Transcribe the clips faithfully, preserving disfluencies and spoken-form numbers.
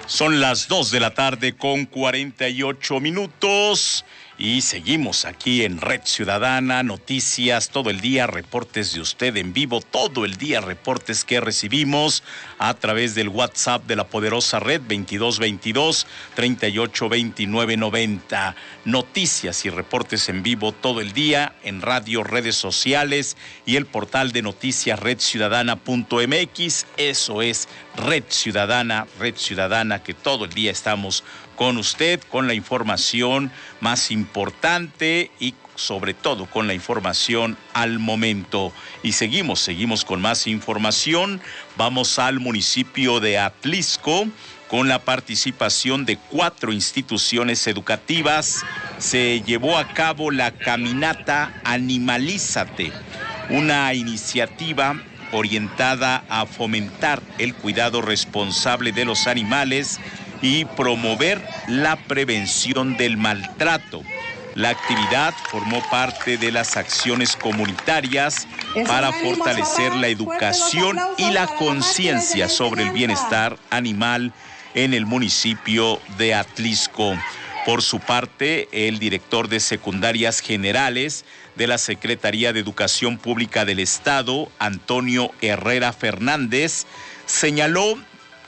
Son las dos de la tarde con cuarenta y ocho minutos y seguimos aquí en Red Ciudadana, noticias todo el día, reportes de usted en vivo, todo el día reportes que recibimos a través del WhatsApp de la poderosa red veintidós veintidós, treinta y ocho veintinueve noventa. Noticias y reportes en vivo todo el día en radio, redes sociales y el portal de noticias red ciudadana punto m x. Eso es Red Ciudadana, Red Ciudadana, que todo el día estamos con usted, con la información más importante y sobre todo con la información al momento. Y seguimos, seguimos con más información. Vamos al municipio de Atlisco con la participación de cuatro instituciones educativas. Se llevó a cabo la caminata Animalízate, una iniciativa orientada a fomentar el cuidado responsable de los animales y promover la prevención del maltrato. La actividad formó parte de las acciones comunitarias para fortalecer la educación y la conciencia sobre el bienestar animal en el municipio de Atlisco. Por su parte, el director de secundarias generales de la Secretaría de Educación Pública del Estado, Antonio Herrera Fernández, señaló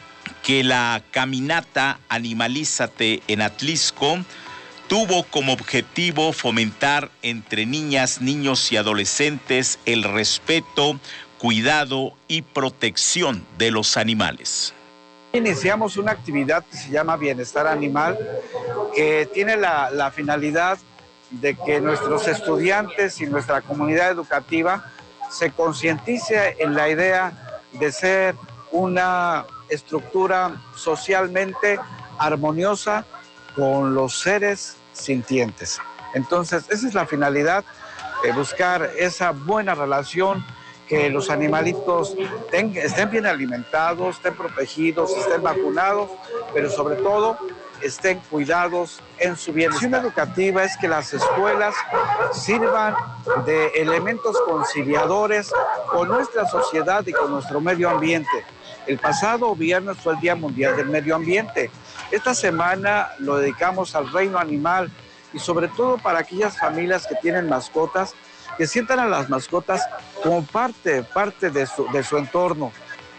que la caminata Animalízate en Atlisco tuvo como objetivo fomentar entre niñas, niños y adolescentes el respeto, cuidado y protección de los animales. Iniciamos una actividad que se llama Bienestar Animal, que tiene la, la finalidad de que nuestros estudiantes y nuestra comunidad educativa se concientice en la idea de ser una estructura socialmente armoniosa con los seres sintientes. Entonces, esa es la finalidad, eh, buscar esa buena relación, que los animalitos ten, estén bien alimentados, estén protegidos, estén vacunados, pero sobre todo estén cuidados en su bienestar. La misión educativa es que las escuelas sirvan de elementos conciliadores con nuestra sociedad y con nuestro medio ambiente. El pasado viernes fue el Día Mundial del Medio Ambiente. Esta semana lo dedicamos al reino animal y sobre todo para aquellas familias que tienen mascotas, que sientan a las mascotas como parte, parte de su, de su entorno.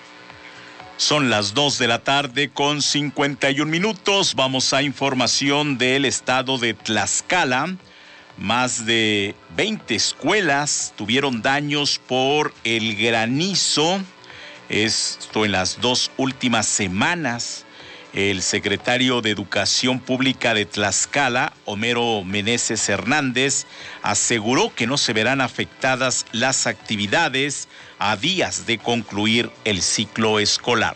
Son las dos de la tarde con cincuenta y un minutos. Vamos a información del estado de Tlaxcala. Más de veinte escuelas tuvieron daños por el granizo. Esto en las dos últimas semanas. El secretario de Educación Pública de Tlaxcala, Homero Meneses Hernández, aseguró que no se verán afectadas las actividades a días de concluir el ciclo escolar.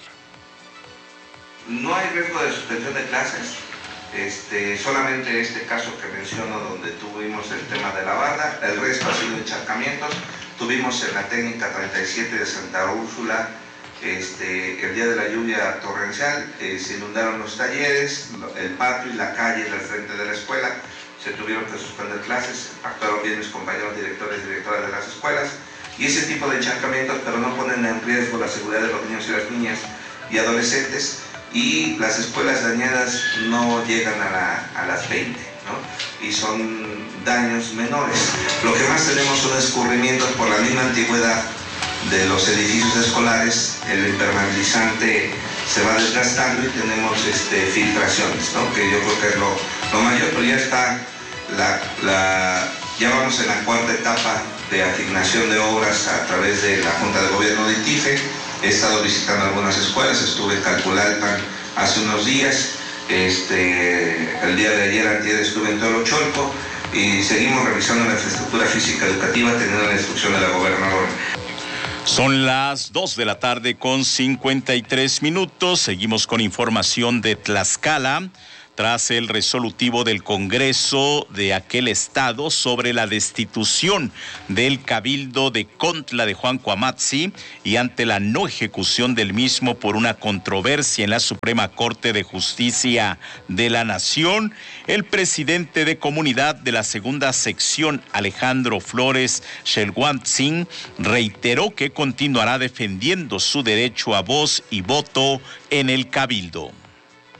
No hay riesgo de suspensión de clases, este, solamente este caso que menciono donde tuvimos el tema de la barda, el resto ha sido encharcamientos. Tuvimos en la técnica treinta y siete de Santa Úrsula, Este, el día de la lluvia torrencial, eh, se inundaron los talleres, el patio y la calle del frente de la escuela, se tuvieron que suspender clases, actuaron bien mis compañeros directores y directoras de las escuelas, y ese tipo de encharcamientos, pero no ponen en riesgo la seguridad de los niños y las niñas y adolescentes, y las escuelas dañadas no llegan a, la, a las veinte, ¿no? Y son daños menores. Lo que más tenemos son escurrimientos por la misma antigüedad de los edificios escolares. El impermeabilizante se va desgastando y tenemos este, filtraciones, ¿no? Que yo creo que es lo, lo mayor, pero ya está, la, la, ya vamos en la cuarta etapa de asignación de obras a través de la Junta de Gobierno de ITIFE. He estado visitando algunas escuelas, estuve en Calpulalpan hace unos días, este, el día de ayer, antier estuve en Tolocholco y seguimos revisando la infraestructura física educativa teniendo la instrucción de la gobernadora. Son las dos de la tarde con cincuenta y tres minutos. Seguimos con información de Tlaxcala. Tras el resolutivo del Congreso de aquel estado sobre la destitución del Cabildo de Contla de Juan Cuamatzi y ante la no ejecución del mismo por una controversia en la Suprema Corte de Justicia de la Nación, el presidente de comunidad de la segunda sección, Alejandro Flores Shelguantzin, reiteró que continuará defendiendo su derecho a voz y voto en el Cabildo.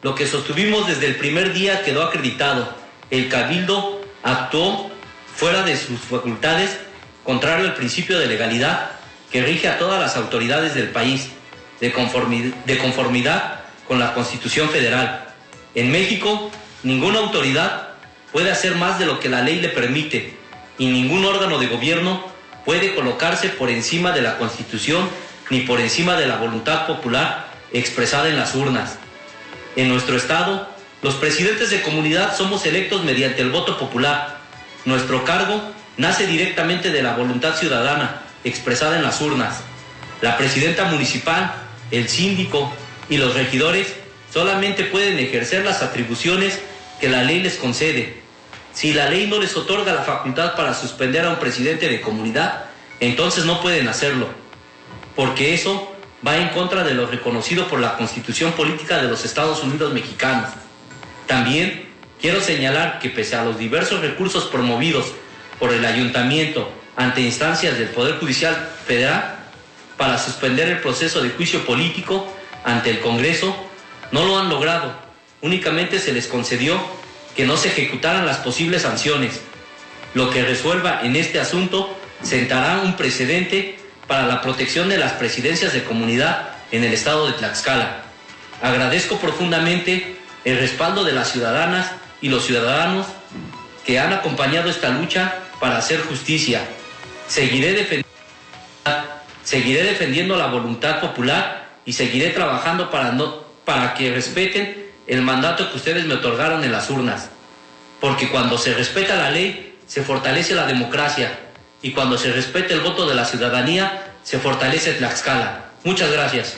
Lo que sostuvimos desde el primer día quedó acreditado. El Cabildo actuó fuera de sus facultades, contrario al principio de legalidad que rige a todas las autoridades del país, de conformidad, de conformidad con la Constitución Federal. En México, ninguna autoridad puede hacer más de lo que la ley le permite y ningún órgano de gobierno puede colocarse por encima de la Constitución ni por encima de la voluntad popular expresada en las urnas. En nuestro estado, los presidentes de comunidad somos electos mediante el voto popular. Nuestro cargo nace directamente de la voluntad ciudadana expresada en las urnas. La presidenta municipal, el síndico y los regidores solamente pueden ejercer las atribuciones que la ley les concede. Si la ley no les otorga la facultad para suspender a un presidente de comunidad, entonces no pueden hacerlo, porque eso va en contra de lo reconocido por la Constitución Política de los Estados Unidos Mexicanos. También quiero señalar que pese a los diversos recursos promovidos por el Ayuntamiento ante instancias del Poder Judicial Federal para suspender el proceso de juicio político ante el Congreso, no lo han logrado. Únicamente se les concedió que no se ejecutaran las posibles sanciones. Lo que resuelva en este asunto sentará un precedente para la protección de las presidencias de comunidad en el estado de Tlaxcala. Agradezco profundamente el respaldo de las ciudadanas y los ciudadanos que han acompañado esta lucha para hacer justicia. Seguiré defendiendo, seguiré defendiendo la voluntad popular y seguiré trabajando para, no, para que respeten el mandato que ustedes me otorgaron en las urnas. Porque cuando se respeta la ley, se fortalece la democracia. Y cuando se respeta el voto de la ciudadanía, se fortalece Tlaxcala. Muchas gracias.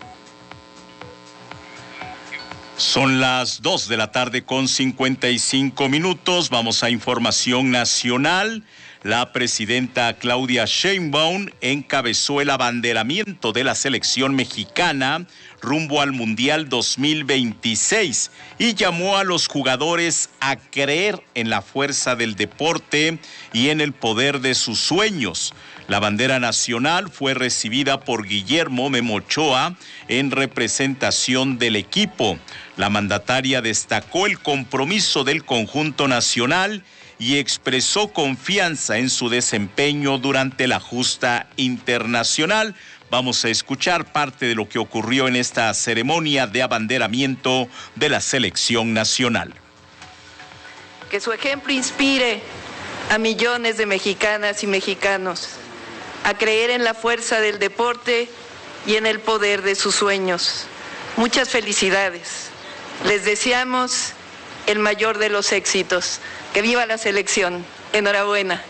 Son las dos de la tarde con cincuenta y cinco minutos. Vamos a información nacional. La presidenta Claudia Sheinbaum encabezó el abanderamiento de la selección mexicana rumbo al Mundial dos mil veintiséis y llamó a los jugadores a creer en la fuerza del deporte y en el poder de sus sueños. La bandera nacional fue recibida por Guillermo Memo Ochoa en representación del equipo. La mandataria destacó el compromiso del conjunto nacional y expresó confianza en su desempeño durante la justa internacional. Vamos a escuchar parte de lo que ocurrió en esta ceremonia de abanderamiento de la selección nacional. Que su ejemplo inspire a millones de mexicanas y mexicanos a creer en la fuerza del deporte y en el poder de sus sueños. Muchas felicidades. Les deseamos el mayor de los éxitos. ¡Que viva la selección! Enhorabuena.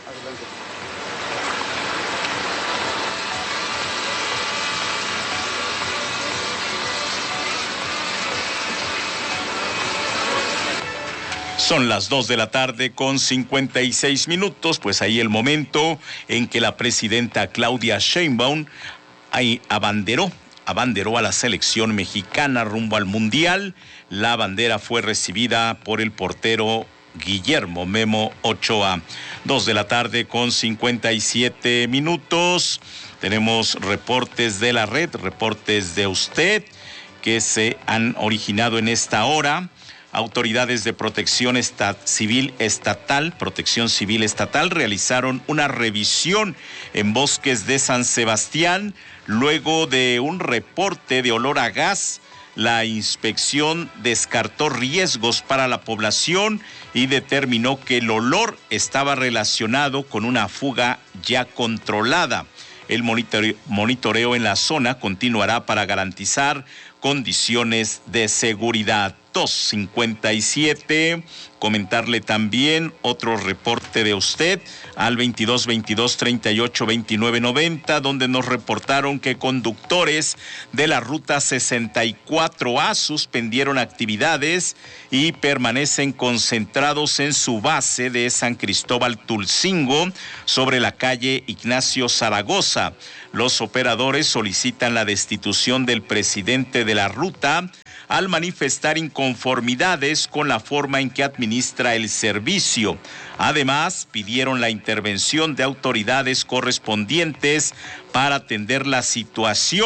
Son las dos de la tarde con cincuenta y seis minutos, pues ahí el momento en que la presidenta Claudia Sheinbaum ahí abanderó, abanderó a la selección mexicana rumbo al Mundial. La bandera fue recibida por el portero Guillermo Memo Ochoa. Dos de la tarde con cincuenta y siete minutos. Tenemos reportes de la red, reportes de usted que se han originado en esta hora. Autoridades de protección esta- civil estatal, protección civil estatal, realizaron una revisión en bosques de San Sebastián luego de un reporte de olor a gas. La inspección descartó riesgos para la población y determinó que el olor estaba relacionado con una fuga ya controlada. El monitoreo, monitoreo en la zona continuará para garantizar condiciones de seguridad. dos cincuenta y siete. Comentarle también otro reporte de usted al veintidós veintidós treinta y ocho veintinueve noventa, donde nos reportaron que conductores de la ruta sesenta y cuatro A suspendieron actividades y permanecen concentrados en su base de San Cristóbal Tulcingo sobre la calle Ignacio Zaragoza. Los operadores solicitan la destitución del presidente de la ruta al manifestar inconformidades con la forma en que administra el servicio. Además, pidieron la intervención de autoridades correspondientes para atender la situación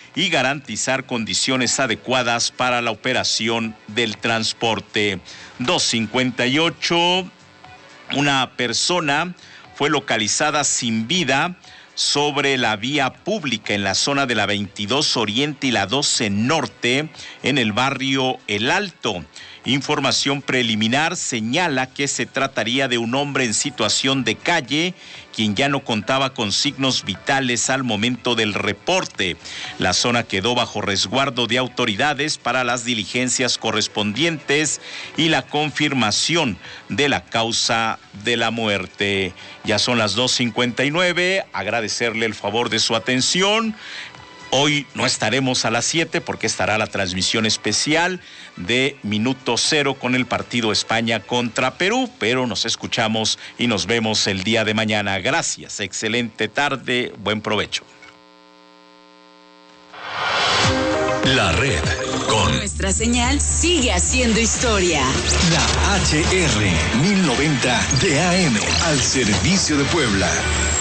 y garantizar condiciones adecuadas para la operación del transporte. dos cincuenta y ocho, una persona fue localizada sin vida sobre la vía pública en la zona de la veintidós Oriente y la doce Norte en el barrio El Alto. Información preliminar señala que se trataría de un hombre en situación de calle, quien ya no contaba con signos vitales al momento del reporte. La zona quedó bajo resguardo de autoridades para las diligencias correspondientes y la confirmación de la causa de la muerte. Ya son las dos cincuenta y nueve, agradecerle el favor de su atención. Hoy no estaremos a las siete porque estará la transmisión especial de Minuto Cero con el partido España contra Perú, pero nos escuchamos y nos vemos el día de mañana. Gracias, excelente tarde, buen provecho. La red con nuestra señal sigue haciendo historia. La H R mil noventa de A M al servicio de Puebla.